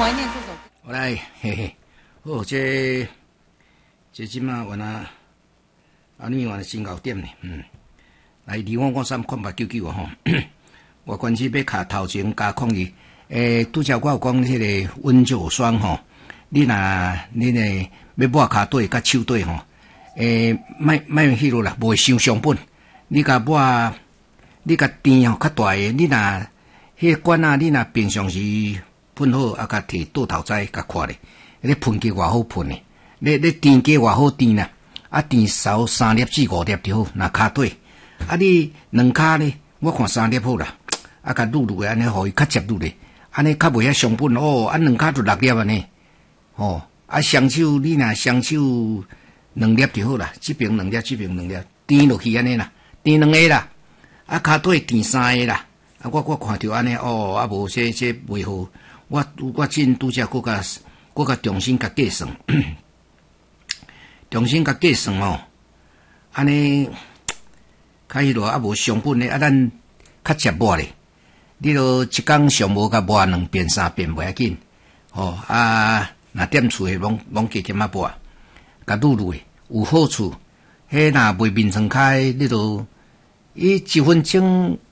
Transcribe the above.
怀念这首歌。 我来，嘿嘿，哦，这即马原来你原来真5点呢，来2553看899啊吼，我关系要卡头前加抗议，拄则我有讲迄个温酒霜吼，你若要抹骹底甲手底吼，莫迄落啦，袂伤成本，你甲抹，你甲甜吼较大个，你若迄个管啊，你若平常时喷好，啊，甲摕倒头栽甲看咧，你喷起偌好喷咧，你甜加偌好甜啦，啊，甜烧3粒至5粒就好，若骹底，啊，你两骹咧，我看3粒好啦，啊，甲撸撸的安尼，互伊较接撸咧，安尼较袂遐伤本哦，啊，两骹就6粒安尼，哦，啊，双手你若双手2粒就好啦，这边2粒，这边2粒，甜落去安尼啦，甜2个啦，啊，骹底甜3个啦。啊，我看着安尼哦，啊无这袂好，我真拄则搁甲重新甲计算，重新甲计算哦，安尼较迄落啊无成本咧，啊咱较接抹咧，你著一工上无甲抹2遍3遍袂要紧，哦啊，若踮厝诶拢加减啊抹，甲撸撸诶有好处，迄若袂面床开，你著伊1分钟。